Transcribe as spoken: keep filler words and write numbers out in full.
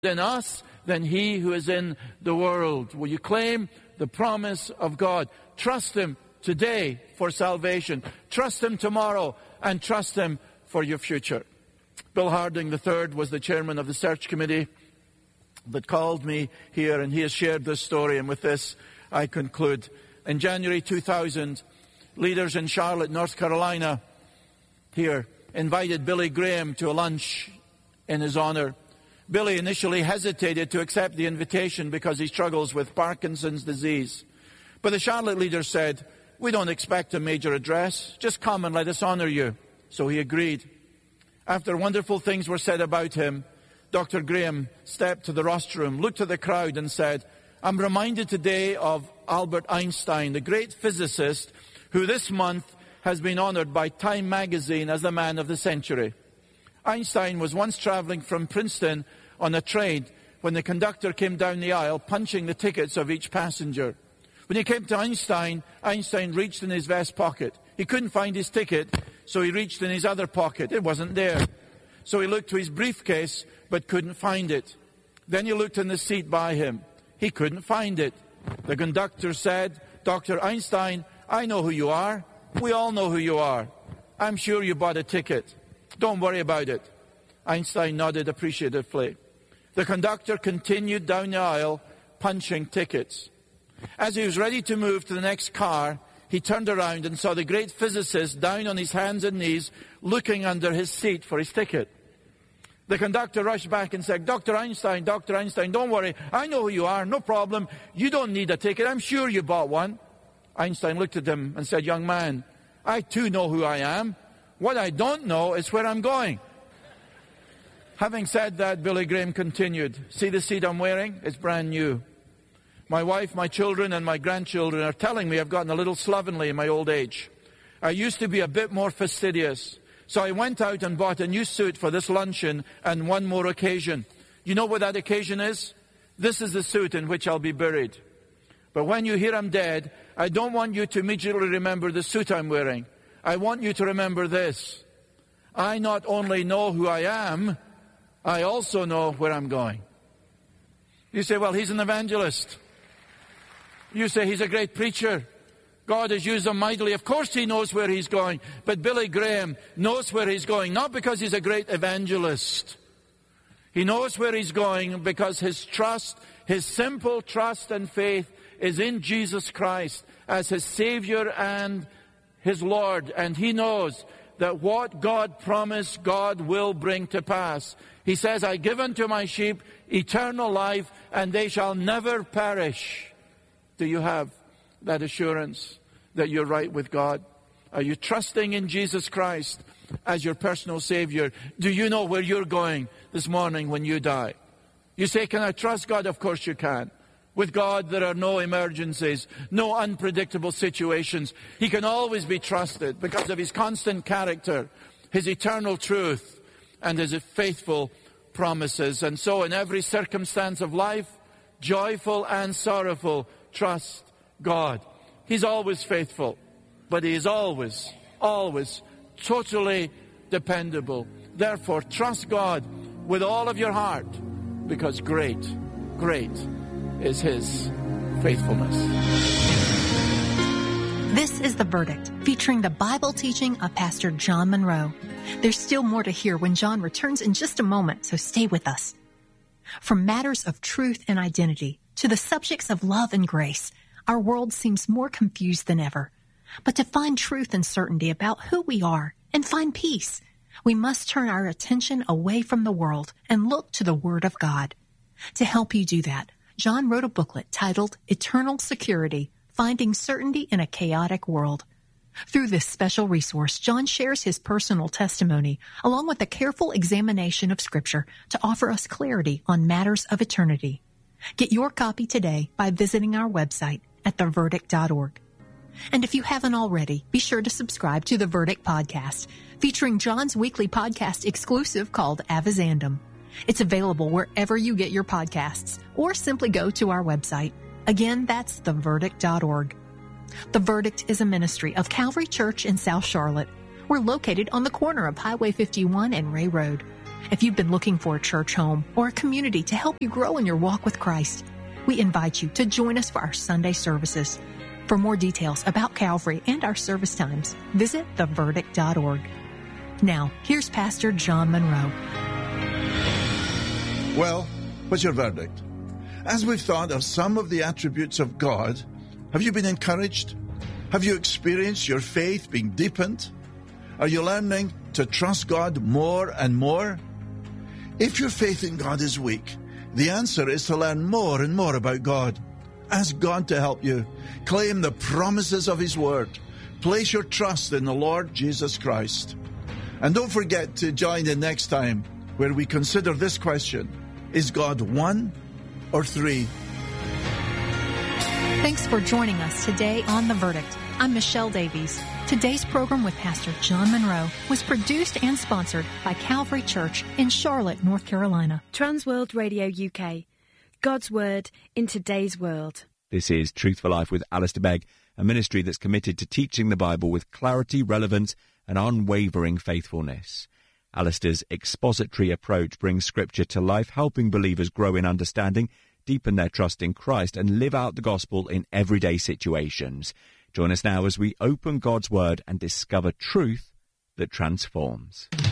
in us than he who is in the world. Will you claim the promise of God? Trust him today for salvation. Trust him tomorrow, and trust him for your future. Bill Harding the third was the chairman of the search committee that called me here, and he has shared this story, and with this I conclude. In January two thousand, leaders in Charlotte, North Carolina, here, invited Billy Graham to a lunch in his honor. Billy initially hesitated to accept the invitation because he struggles with Parkinson's disease. But the Charlotte leaders said, "We don't expect a major address. Just come and let us honor you." So he agreed. After wonderful things were said about him, Doctor Graham stepped to the rostrum, looked at the crowd and said, "I'm reminded today of Albert Einstein, the great physicist who this month has been honored by Time magazine as the man of the century. Einstein was once traveling from Princeton on a train when the conductor came down the aisle punching the tickets of each passenger. When he came to Einstein, Einstein reached in his vest pocket. He couldn't find his ticket, so he reached in his other pocket. It wasn't there. So he looked to his briefcase, but couldn't find it. Then he looked in the seat by him. He couldn't find it. The conductor said, "Doctor Einstein, I know who you are. We all know who you are. I'm sure you bought a ticket. Don't worry about it." Einstein nodded appreciatively. The conductor continued down the aisle, punching tickets. As he was ready to move to the next car, he turned around and saw the great physicist down on his hands and knees, looking under his seat for his ticket. The conductor rushed back and said, "Doctor Einstein, Doctor Einstein, don't worry. I know who you are. No problem. You don't need a ticket. I'm sure you bought one." Einstein looked at him and said, "Young man, I too know who I am. What I don't know is where I'm going." Having said that, Billy Graham continued, "See the seat I'm wearing? It's brand new. My wife, my children, and my grandchildren are telling me I've gotten a little slovenly in my old age. I used to be a bit more fastidious. So I went out and bought a new suit for this luncheon and one more occasion. You know what that occasion is? This is the suit in which I'll be buried. But when you hear I'm dead, I don't want you to immediately remember the suit I'm wearing. I want you to remember this. I not only know who I am, I also know where I'm going." You say, "Well, he's an evangelist." You say, "He's a great preacher. God has used him mightily." Of course he knows where he's going. But Billy Graham knows where he's going, not because he's a great evangelist. He knows where he's going because his trust, his simple trust and faith is in Jesus Christ as his Savior and his Lord. And he knows that what God promised, God will bring to pass. He says, "I give unto my sheep eternal life, and they shall never perish." Do you have that assurance that you're right with God? Are you trusting in Jesus Christ as your personal Savior? Do you know where you're going this morning when you die? You say, "Can I trust God?" Of course you can. With God, there are no emergencies, no unpredictable situations. He can always be trusted because of his constant character, his eternal truth, and his faithful promises. And so in every circumstance of life, joyful and sorrowful, trust God. He's always faithful, but he is always, always totally dependable. Therefore, trust God with all of your heart, because great, great is his faithfulness. This is The Verdict, featuring the Bible teaching of Pastor John Monroe. There's still more to hear when John returns in just a moment, so stay with us. From matters of truth and identity to the subjects of love and grace, our world seems more confused than ever. But to find truth and certainty about who we are and find peace, we must turn our attention away from the world and look to the Word of God. To help you do that, John wrote a booklet titled Eternal Security, Finding Certainty in a Chaotic World. Through this special resource, John shares his personal testimony along with a careful examination of Scripture to offer us clarity on matters of eternity. Get your copy today by visiting our website at the verdict dot org. And if you haven't already, be sure to subscribe to The Verdict Podcast, featuring John's weekly podcast exclusive called Avizandum. It's available wherever you get your podcasts, or simply go to our website. Again, that's the verdict dot org. The Verdict is a ministry of Calvary Church in South Charlotte. We're located on the corner of Highway fifty-one and Ray Road. If you've been looking for a church home or a community to help you grow in your walk with Christ, we invite you to join us for our Sunday services. For more details about Calvary and our service times, visit the verdict dot org. Now, here's Pastor John Monroe. Well, what's your verdict? As we've thought of some of the attributes of God, have you been encouraged? Have you experienced your faith being deepened? Are you learning to trust God more and more? If your faith in God is weak, the answer is to learn more and more about God. Ask God to help you. Claim the promises of His Word. Place your trust in the Lord Jesus Christ. And don't forget to join in next time where we consider this question: is God one or three? Thanks for joining us today on The Verdict. I'm Michelle Davies. Today's program with Pastor John Monroe was produced and sponsored by Calvary Church in Charlotte, North Carolina. Transworld Radio U K. God's Word in today's world. This is Truth for Life with Alistair Begg, a ministry that's committed to teaching the Bible with clarity, relevance, and unwavering faithfulness. Alistair's expository approach brings Scripture to life, helping believers grow in understanding, deepen their trust in Christ, and live out the gospel in everyday situations. Join us now as we open God's Word and discover truth that transforms.